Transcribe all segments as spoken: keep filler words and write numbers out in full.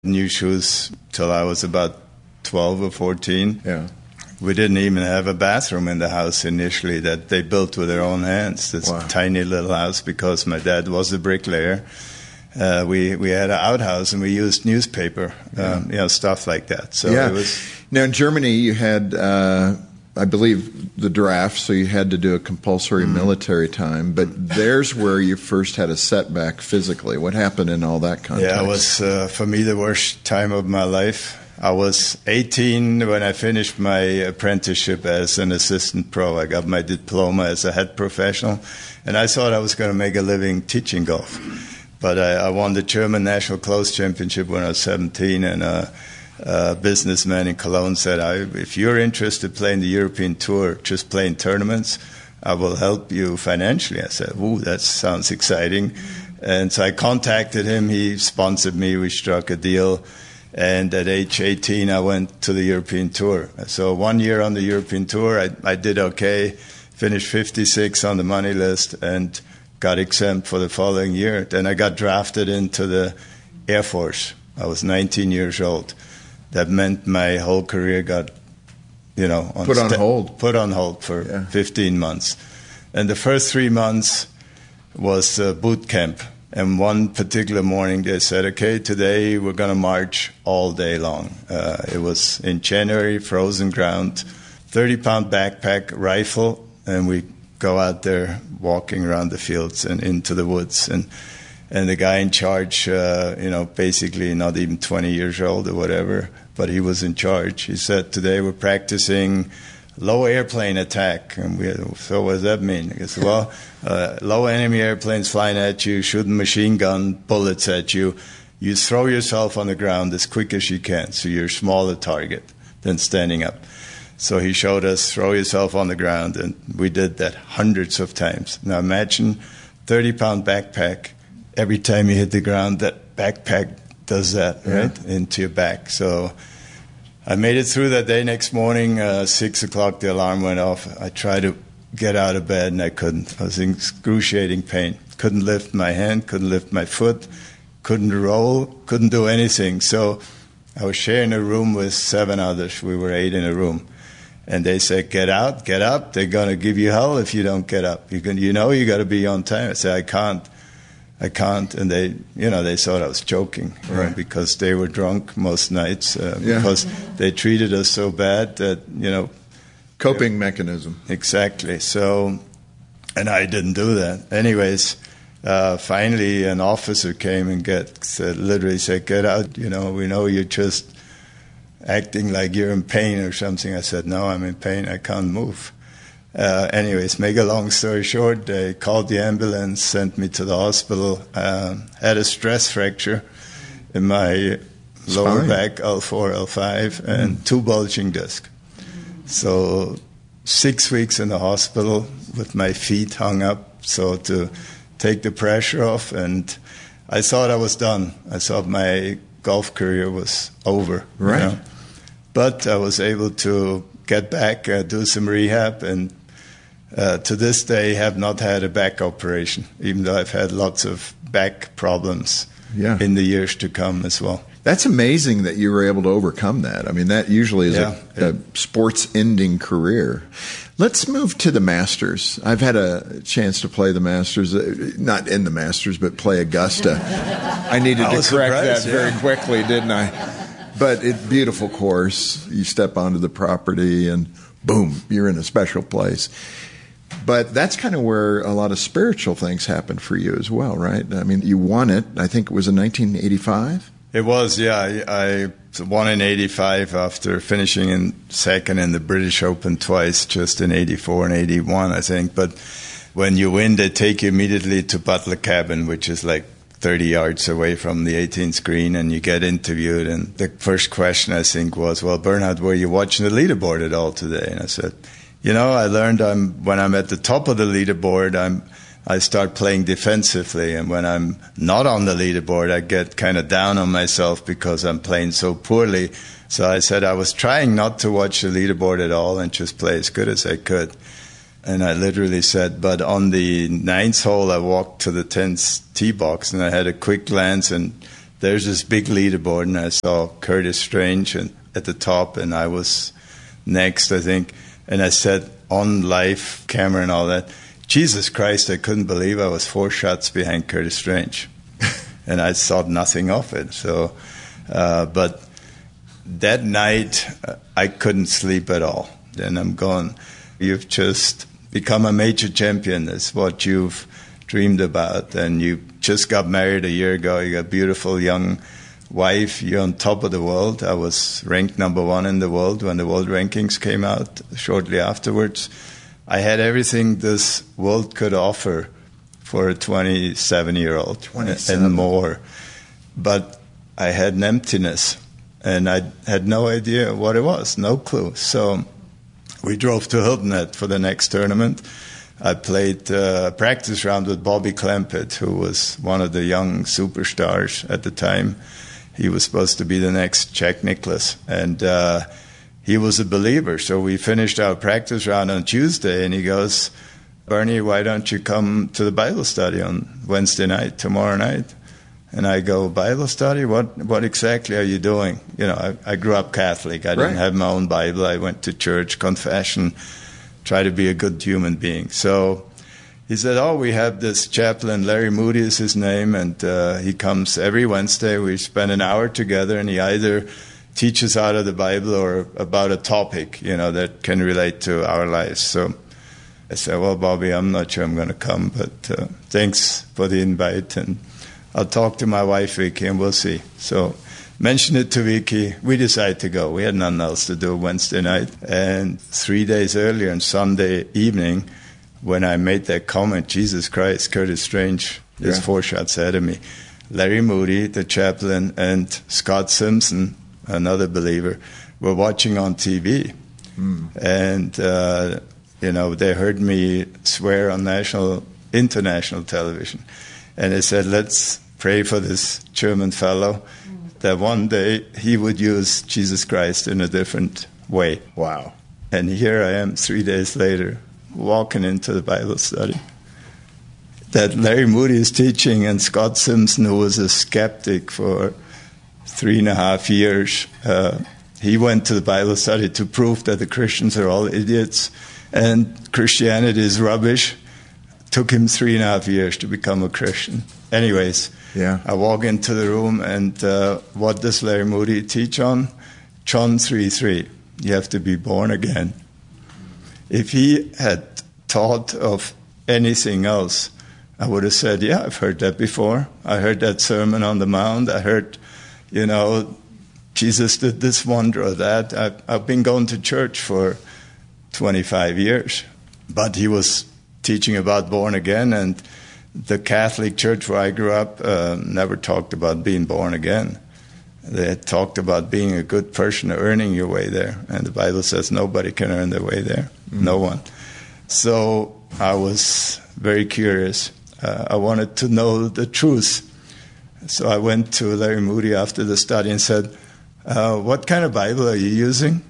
new shoes till I was about twelve or fourteen. Yeah. We didn't even have a bathroom in the house initially that they built with their own hands. This Wow. tiny little house because my dad was a bricklayer. Uh, we we had an outhouse and we used newspaper, Yeah. um, you know, stuff like that. So yeah. it was. Now in Germany, you had, uh, I believe, the draft, so you had to do a compulsory mm. military time. But there's where you first had a setback physically. What happened in all that context? Yeah, it was uh, for me the worst time of my life. I was eighteen when I finished my apprenticeship as an assistant pro. I got my diploma as a head professional, and I thought I was going to make a living teaching golf. But I, I won the German National Close Championship when I was seventeen, and a, a businessman in Cologne said, I, if you're interested in playing the European Tour, just playing tournaments, I will help you financially. I said, ooh, that sounds exciting. And so I contacted him. He sponsored me. We struck a deal. And at age eighteen, I went to the European Tour. So one year on the European Tour, I, I did okay, finished fifty-six on the money list, and got exempt for the following year. Then I got drafted into the Air Force. I was nineteen years old. That meant my whole career got, you know, on put on st- hold. Put on hold for yeah. fifteen months. And the first three months was uh, boot camp. And one particular morning they said, okay, today we're going to march all day long. Uh, it was in January, frozen ground, thirty-pound backpack, rifle, and we go out there walking around the fields and into the woods. And and the guy in charge, uh, you know, basically not even twenty years old or whatever, but he was in charge. He said, today we're practicing low airplane attack. And we, so what does that mean? I said, well, uh, low enemy airplanes flying at you, shooting machine gun bullets at you. You throw yourself on the ground as quick as you can, so you're a smaller target than standing up. So he showed us, throw yourself on the ground, and we did that hundreds of times. Now imagine thirty-pound backpack. Every time you hit the ground, that backpack does that, yeah. right, into your back. So I made it through that day. Next morning, uh, six o'clock, the alarm went off. I tried to get out of bed, and I couldn't. I was in excruciating pain. Couldn't lift my hand, couldn't lift my foot, couldn't roll, couldn't do anything. So I was sharing a room with seven others. We were eight in a room. And they said, get out, get up. They're going to give you hell if you don't get up. You can, you know you got to be on time. I said, I can't. I can't. And they, you know, they thought I was joking. Right. Know, because they were drunk most nights. Uh, yeah. Because they treated us so bad that, you know. Coping mechanism. Exactly. So, and I didn't do that. Anyways, uh, finally an officer came and get, said, literally said, get out. You know, we know you're just acting like you're in pain or something. I said, no, I'm in pain. I can't move. Uh, anyways, make a long story short, they called the ambulance, sent me to the hospital, uh, had a stress fracture in my Spine. lower back, L four, L five, and mm. two bulging discs. So six weeks in the hospital with my feet hung up, so to take the pressure off, and I thought I was done. I thought my golf career was over. Right. You know? But I was able to get back, uh, do some rehab, and uh, to this day have not had a back operation, even though I've had lots of back problems yeah. in the years to come as well. That's amazing that you were able to overcome that. I mean, that usually is yeah, a, a sports-ending career. Let's move to the Masters. I've had a chance to play the Masters, uh, not in the Masters, but play Augusta. I needed I to correct surprised, that yeah. very quickly, didn't I? But it's a beautiful course. You step onto the property and boom, you're in a special place. But that's kind of where a lot of spiritual things happened for you as well, right? I mean, you won it, I think it was in nineteen eighty-five? It was, yeah. I, I won in eighty-five after finishing in second in the British Open twice, just in eighty-four and eighty-one, I think. But when you win, they take you immediately to Butler Cabin, which is like thirty yards away from the eighteenth green, and you get interviewed. And the first question, I think, was, well, Bernhard, were you watching the leaderboard at all today? And I said, you know, I learned I'm when I'm at the top of the leaderboard, I'm I start playing defensively, and when I'm not on the leaderboard, I get kind of down on myself because I'm playing so poorly. So I said I was trying not to watch the leaderboard at all and just play as good as I could. And I literally said, but on the ninth hole, I walked to the tenth tee box, and I had a quick glance and there's this big leaderboard, and I saw Curtis Strange and, at the top, and I was next, I think. And I said on live camera and all that, Jesus Christ, I couldn't believe I was four shots behind Curtis Strange. And I thought nothing of it. So, uh, but that night, uh, I couldn't sleep at all. Then I'm going, you've just become a major champion. That's what you've dreamed about. And you just got married a year ago. You got a beautiful young wife. You're on top of the world. I was ranked number one in the world when the world rankings came out shortly afterwards. I had everything this world could offer for a twenty-seven-year-old twenty-seven and more. But I had an emptiness, and I had no idea what it was, no clue. So we drove to Hilton Head for the next tournament. I played uh, a practice round with Bobby Clampett, who was one of the young superstars at the time. He was supposed to be the next Jack Nicklaus. And uh, he was a believer. So we finished our practice round on Tuesday, and he goes, Bernie, why don't you come to the Bible study on Wednesday night, tomorrow night? And I go, Bible study? What what exactly are you doing? You know, I, I grew up Catholic. I didn't Right. have my own Bible. I went to church, confession, try to be a good human being. So he said, oh, we have this chaplain, Larry Moody is his name, and uh, he comes every Wednesday. We spend an hour together, and he either teaches out of the Bible or about a topic, you know, that can relate to our lives. So I said, well, Bobby, I'm not sure I'm going to come, but uh, thanks for the invite, and I'll talk to my wife, Vicky, and we'll see. So mentioned it to Vicky. We decided to go. We had nothing else to do Wednesday night. And three days earlier, on Sunday evening, when I made that comment, Jesus Christ, Curtis Strange is Yeah. four shots ahead of me. Larry Moody, the chaplain, and Scott Simpson, another believer, were watching on T V. Mm. And, uh, you know, they heard me swear on national, international television. And they said, let's pray for this German fellow that one day he would use Jesus Christ in a different way. Wow. And here I am three days later, walking into the Bible study that Larry Moody is teaching, and Scott Simpson, who was a skeptic for three and a half years, uh, he went to the Bible study to prove that the Christians are all idiots and Christianity is rubbish. Took him three and a half years to become a Christian. Anyways, Yeah. I walk into the room, and uh, what does Larry Moody teach on? John three three. You have to be born again. If he had taught of anything else, I would have said, yeah, I've heard that before. I heard that Sermon on the Mount. I heard, you know, Jesus did this wonder or that. I've, I've been going to church for twenty-five years. But he was teaching about born again, and the Catholic Church where I grew up uh, never talked about being born again. They talked about being a good person, earning your way there, and the Bible says nobody can earn their way there, mm-hmm. no one. So I was very curious. Uh, I wanted to know the truth. So I went to Larry Moody after the study and said, uh, what kind of Bible are you using?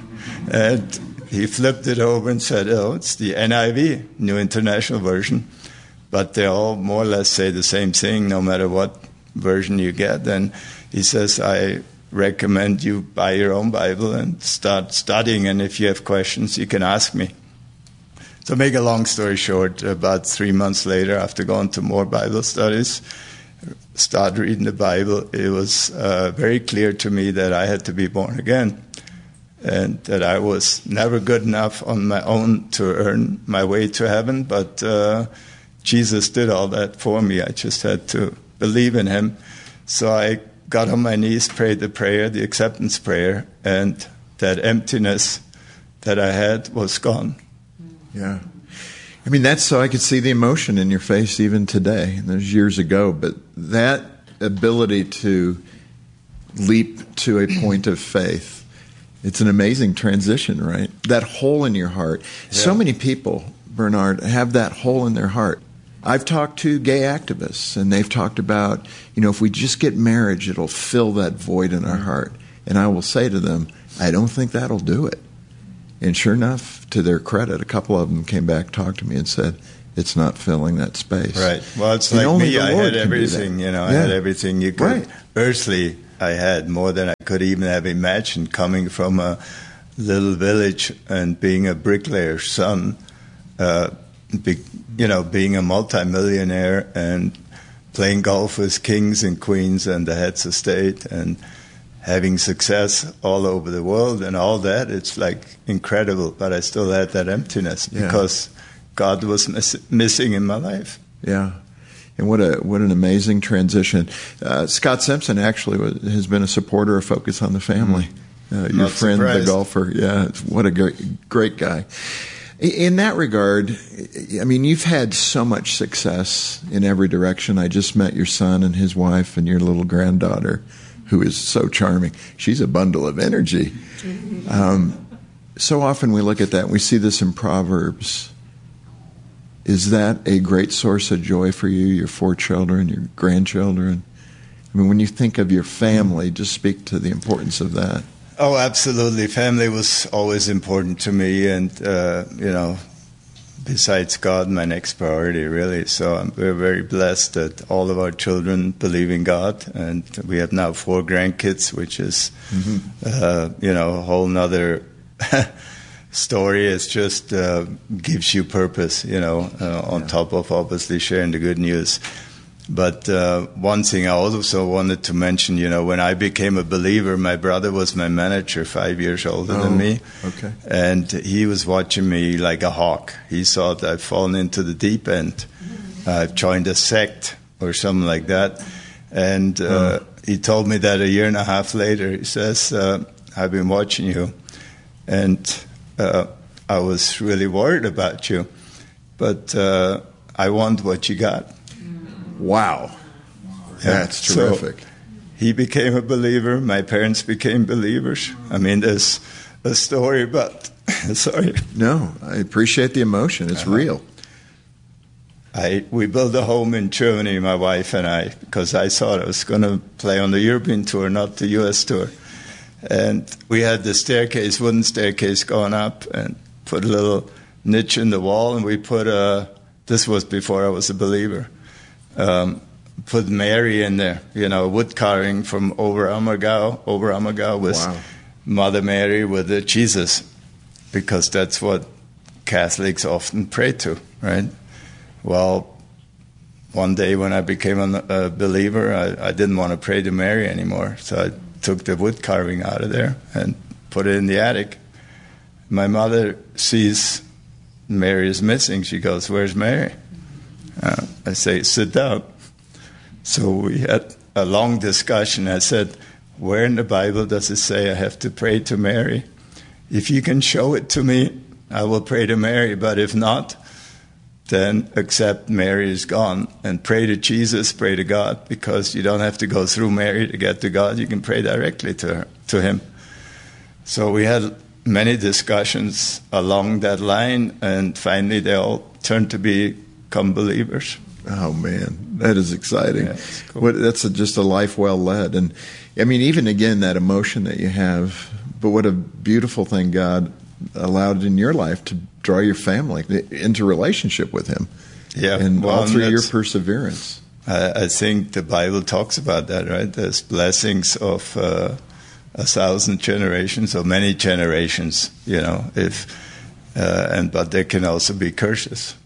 And he flipped it over and said, oh, it's the N I V, New International Version. But they all more or less say the same thing no matter what version you get. And he says, I recommend you buy your own Bible and start studying. And if you have questions, you can ask me. To make a long story short, about three months later, after going to more Bible studies, start reading the Bible, it was uh, very clear to me that I had to be born again. And that I was never good enough on my own to earn my way to heaven, but uh, Jesus did all that for me. I just had to believe in him. So I got on my knees, prayed the prayer, the acceptance prayer, and that emptiness that I had was gone. Yeah. I mean, that's so I could see the emotion in your face even today. And there's years ago, but that ability to leap to a point of faith, it's an amazing transition, right? That hole in your heart. Yeah. So many people, Bernard, have that hole in their heart. I've talked to gay activists, and they've talked about, you know, if we just get marriage, it'll fill that void in our heart. And I will say to them, I don't think that'll do it. And sure enough, to their credit, a couple of them came back, talked to me, and said, it's not filling that space. Right. Well, it's And like only me. the I Lord had can do everything, that. you know. I Yeah. had everything you could. Right. Earthly, I had more than I could even have imagined, coming from a little village and being a bricklayer's son, uh, be, you know, being a multimillionaire and playing golf with kings and queens and the heads of state and having success all over the world and all that. It's like incredible, but I still had that emptiness Yeah. because God was miss- missing in my life. Yeah. And what a what an amazing transition. Uh, Scott Simpson actually was, has been a supporter of Focus on the Family. Uh, your Not friend, surprised. the golfer. Yeah, what a great, great guy. In that regard, I mean, you've had so much success in every direction. I just met your son and his wife and your little granddaughter, who is so charming. She's a bundle of energy. Um, so often we look at that and we see this in Proverbs. Is that a great source of joy for you, your four children, your grandchildren? I mean, when you think of your family, just speak to the importance of that. Oh, absolutely. Family was always important to me, and, uh, you know, besides God, my next priority, really. So I'm, we're very blessed that all of our children believe in God, and we have now four grandkids, which is, mm-hmm. uh, you know, a whole nother story. It just uh, gives you purpose, you know, uh, on yeah. top of obviously sharing the good news. But uh, one thing I also wanted to mention, you know, when I became a believer, my brother was my manager, five years older oh, than me. Okay. And he was watching me like a hawk. He thought I'd fallen into the deep end. I've joined a sect or something like that. And uh, oh. he told me that a year and a half later. He says, uh, I've been watching you, and uh, I was really worried about you. But uh, I want what you got. Wow. That's terrific. So he became a believer. My parents became believers. I mean, there's a story, but sorry. No, I appreciate the emotion. It's uh-huh. real. I we built a home in Germany, my wife and I, because I thought I was going to play on the European tour, not the U S tour. And we had the staircase, wooden staircase going up, and put a little niche in the wall, and we put a, this was before I was a believer, Um, put Mary in there, you know, wood carving from Oberammergau. Oberammergau was wow. Mother Mary with the Jesus, because that's what Catholics often pray to, right? Well, one day when I became a, a believer, I, I didn't want to pray to Mary anymore, so I took the wood carving out of there and put it in the attic. My mother sees Mary is missing. She goes, "Where's Mary?" Uh, I say, "Sit down." So we had a long discussion. I said, "Where in the Bible does it say I have to pray to Mary? If you can show it to me, I will pray to Mary. But if not, then accept Mary is gone and pray to Jesus, pray to God, because you don't have to go through Mary to get to God. You can pray directly to her, to Him." So we had many discussions along that line, and finally they all turned to be become believers. Oh man, that is exciting. Yeah, cool. What, that's a, just a life well led. And I mean, even again, that emotion that you have, but what a beautiful thing God allowed in your life to draw your family into relationship with Him. Yeah, and well, all through your perseverance. I, I think the Bible talks about that, right? There's blessings of uh, a thousand generations or many generations, you know, if uh, and but there can also be curses.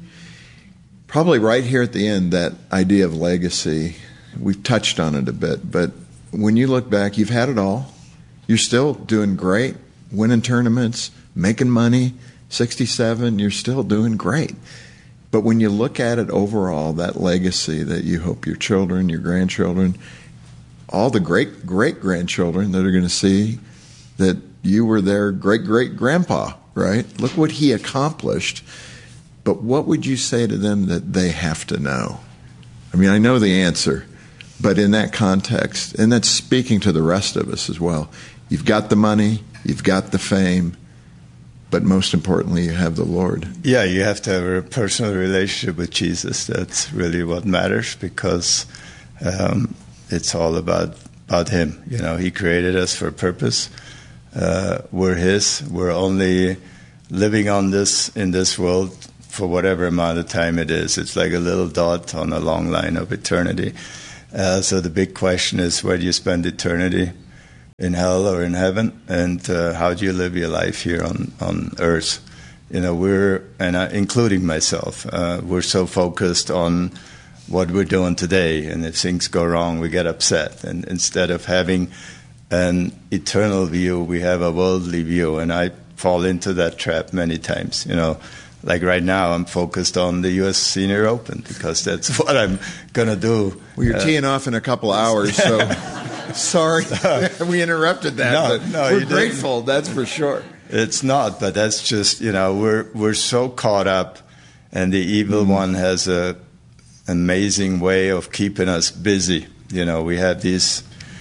Probably right here at the end, that idea of legacy, we've touched on it a bit, but when you look back, you've had it all. You're still doing great, winning tournaments, making money, sixty-seven, you're still doing great. But when you look at it overall, that legacy that you hope your children, your grandchildren, all the great great-grandchildren that are going to see that you were their great-great-grandpa, right? Look what he accomplished. But what would you say to them that they have to know? I mean, I know the answer, but in that context, and that's speaking to the rest of us as well. You've got the money, you've got the fame, but most importantly, you have the Lord. Yeah, you have to have a personal relationship with Jesus. That's really what matters, because um, it's all about about Him. You know, He created us for a purpose. Uh, we're His. We're only living on this in this world for whatever amount of time it is. It's like a little dot on a long line of eternity. Uh, so the big question is, where do you spend eternity? In hell or in heaven? And uh, how do you live your life here on, on earth? You know, we're, and I, including myself, uh, we're so focused on what we're doing today, and if things go wrong, we get upset. And instead of having an eternal view, we have a worldly view, and I fall into that trap many times. You know, like right now, I'm focused on the U S Senior Open because that's what I'm going to do. Well, you're uh, teeing off in a couple hours, so sorry we interrupted that. No, but no, we're grateful, didn't. That's for sure. It's not, but that's just, you know, we're we're so caught up, and the evil mm-hmm. one has a amazing way of keeping us busy. You know, we have these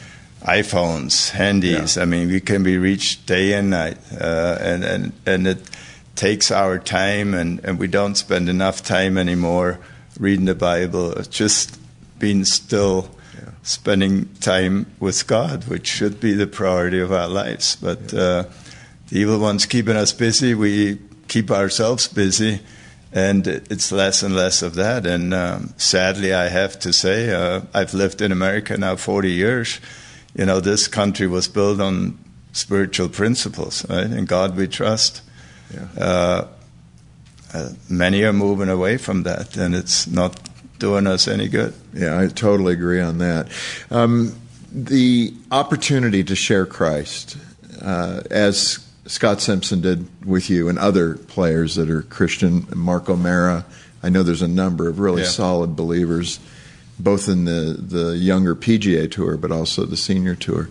iPhones, handies. Yeah. I mean, we can be reached day and night, uh, and, and, and it takes our time, and, and we don't spend enough time anymore reading the Bible. It's just being still, yeah. spending time with God, which should be the priority of our lives. But uh, the evil one's keeping us busy. We keep ourselves busy. And it's less and less of that. And um, sadly, I have to say, uh, I've lived in America now forty years. You know, this country was built on spiritual principles, right? In God we trust. Yeah. Uh, uh, many are moving away from that, and it's not doing us any good. Yeah, I totally agree on that. Um, the opportunity to share Christ, uh, as Scott Simpson did with you and other players that are Christian, Mark O'Mara. I know there's a number of really yeah. solid believers, both in the, the younger P G A Tour, but also the Senior Tour.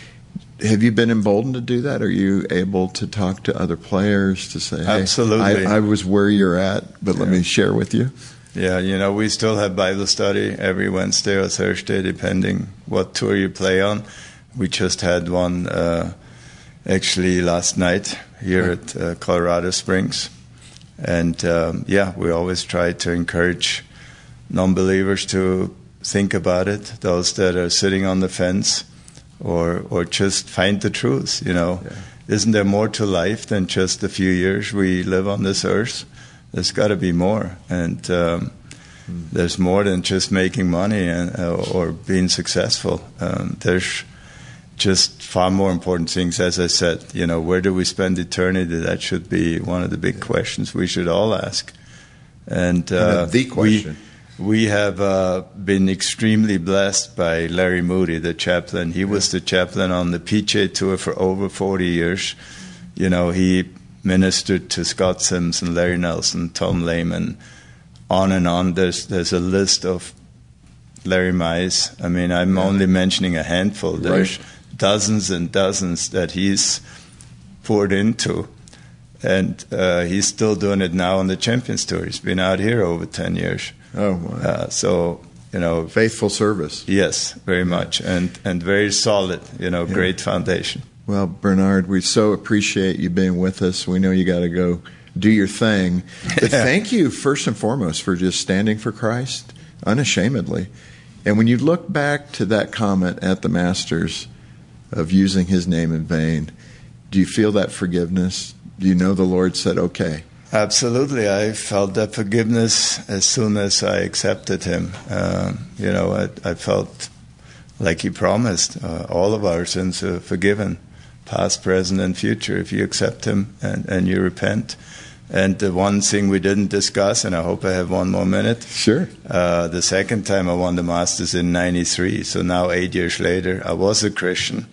Have you been emboldened to do that? Are you able to talk to other players to say, hey, Absolutely. I, I was where you're at, but yeah. let me share with you? Yeah, you know, we still have Bible study every Wednesday or Thursday, depending what tour you play on. We just had one uh, actually last night here at uh, Colorado Springs. And, um, yeah, we always try to encourage non-believers to think about it, those that are sitting on the fence, or or just find the truth, you know. Yeah. Isn't there more to life than just a few years we live on this earth? There's got to be more. And um, mm. there's more than just making money and, uh, or being successful. Um, there's just far more important things. As I said, you know, where do we spend eternity? That should be one of the big questions we should all ask. And, uh, and the question. We, we have uh, been extremely blessed by Larry Moody, the chaplain. He was the chaplain on the P G A Tour for over forty years. You know, he ministered to Scott Simpson, Larry Nelson, Tom Lehman, on and on. There's there's a list of Larry Mize. I mean, I'm yeah. only mentioning a handful. There's right. dozens and dozens that he's poured into. And uh, he's still doing it now on the Champions Tour. He's been out here over ten years. Oh, wow. Uh, so, you know. Faithful service. Yes, very much. And and very solid, you know, yeah. great foundation. Well, Bernard, we so appreciate you being with us. We know you got to go do your thing. But yeah. thank you, first and foremost, for just standing for Christ unashamedly. And when you look back to that comment at the Masters of using his name in vain, do you feel that forgiveness? Do you know the Lord said, okay? Absolutely. I felt that forgiveness as soon as I accepted him. Um, you know, I, I felt like he promised uh, all of our sins are forgiven, past, present, and future, if you accept him and, and you repent. And the one thing we didn't discuss, and I hope I have one more minute. Sure. Uh, the second time I won the Masters in ninety-three, so now eight years later, I was a Christian.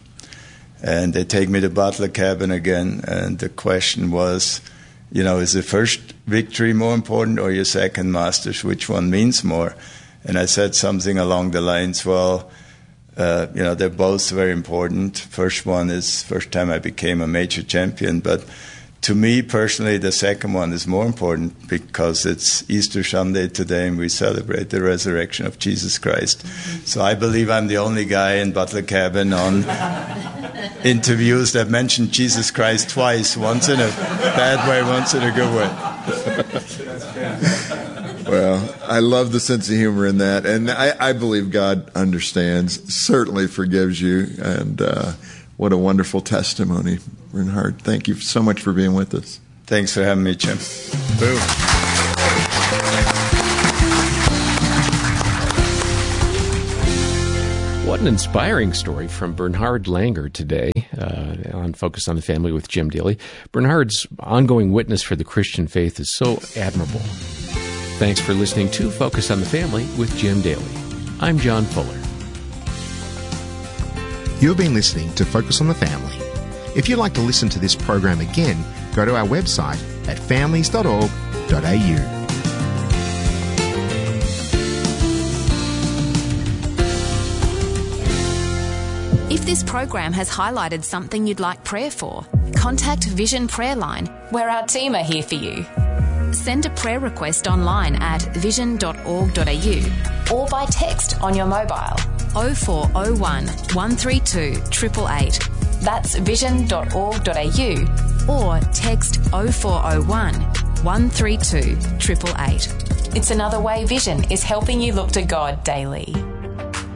And they take me to Butler Cabin again, and the question was, you know, is the first victory more important or your second Masters? Which one means more? And I said something along the lines, well, uh, you know, they're both very important. First one is first time I became a major champion, but to me personally, the second one is more important because it's Easter Sunday today and we celebrate the resurrection of Jesus Christ. So I believe I'm the only guy in Butler Cabin on interviews that mentioned Jesus Christ twice, once in a bad way, once in a good way. Well, I love the sense of humor in that, and I, I believe God understands, certainly forgives you, and uh, what a wonderful testimony, Bernhard. Thank you so much for being with us. Thanks for having me, Jim. Boom. What an inspiring story from Bernhard Langer today uh, on Focus on the Family with Jim Daly. Bernhard's ongoing witness for the Christian faith is so admirable. Thanks for listening to Focus on the Family with Jim Daly. I'm John Fuller. You've been listening to Focus on the Family. If you'd like to listen to this program again, go to our website at families dot org dot a u. If this program has highlighted something you'd like prayer for, contact Vision Prayer Line, where our team are here for you. Send a prayer request online at vision dot org dot a u or by text on your mobile oh four oh one, one three two, eight eight eight. That's vision dot org dot a u or text oh four oh one, one three two, eight eight eight. It's another way Vision is helping you look to God daily.